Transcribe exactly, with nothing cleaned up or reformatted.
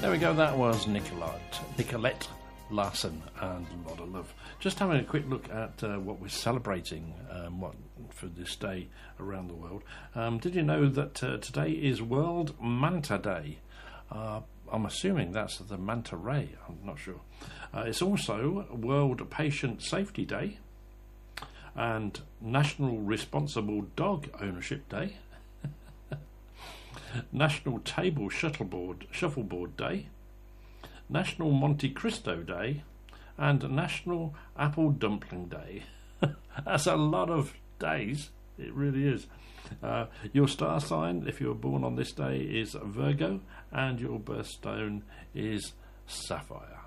There we go, that was Nicolette, Nicolette Larson and A Lot of Love. Just having a quick look at uh, what we're celebrating um, what, for this day around the world. Um, did you know that uh, today is World Manta Day? Uh, I'm assuming that's the manta ray, I'm not sure. Uh, it's also World Patient Safety Day and National Responsible Dog Ownership Day. National Table Shuffleboard, Shuffleboard Day, National Monte Cristo Day, and National Apple Dumpling Day. That's a lot of days, it really is. Uh, your star sign, if you were born on this day, is Virgo, and your birthstone is sapphire.